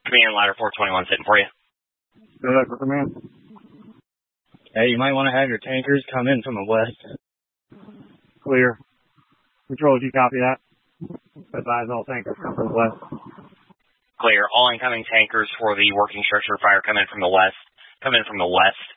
Command ladder 421 sitting for you. Good up for command. Hey, you might want to have your tankers come in from the west. Clear. Control, do you copy that? Advise all tankers come from the west. Clear. All incoming tankers for the working structure fire come in from the west. Come in from the west.